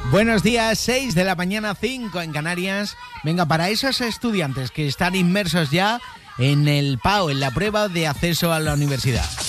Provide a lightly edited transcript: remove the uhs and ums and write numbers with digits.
Buenos días, 6 de la mañana, 5 en Canarias. Venga, para esos estudiantes que están inmersos ya en el PAO, en la prueba de acceso a la universidad.